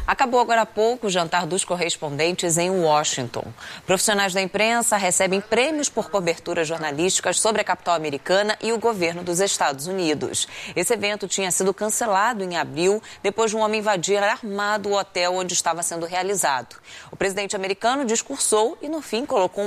Acabou agora há pouco o jantar dos correspondentes em Washington. Profissionais da imprensa recebem prêmios por coberturas jornalísticas sobre a capital americana e o governo dos Estados Unidos. Esse evento tinha sido cancelado em abril, depois de um homem invadir armado o hotel onde estava sendo realizado. O presidente americano discursou e, no fim, colocou